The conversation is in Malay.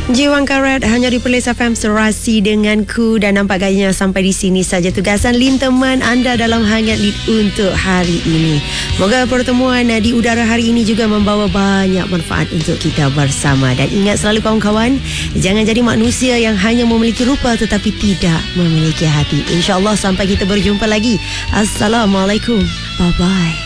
Jiwang Karat hanya di Perlis FM serasi denganku, dan nampak gayanya sampai di sini saja tugasan Lin teman anda dalam Hangat Lead untuk hari ini. Moga pertemuan di udara hari ini juga membawa banyak manfaat untuk kita bersama. Dan ingat selalu kawan-kawan, jangan jadi manusia yang hanya memiliki rupa tetapi tidak memiliki hati. InsyaAllah sampai kita berjumpa lagi. Assalamualaikum. Bye-bye.